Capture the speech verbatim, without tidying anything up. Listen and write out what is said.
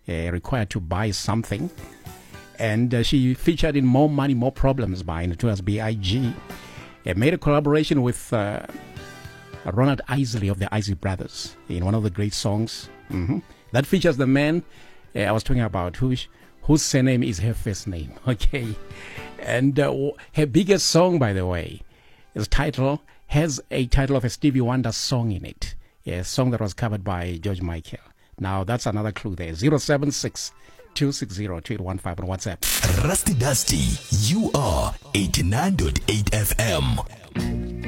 uh, required to buy something. And uh, she featured in More Money, More Problems by Notorious B I G Uh, made a collaboration with uh, Ronald Isley of the Isley Brothers in one of the great songs. Mm-hmm. That features the man uh, I was talking about, who, whose surname is her first name. Okay. And uh, her biggest song, by the way, is title, has a title of a Stevie Wonder song in it. A song that was covered by George Michael. Now, that's another clue there. zero seven six two six zero two eight one five on WhatsApp. Rusty Dusty, you are eighty-nine point eight F M.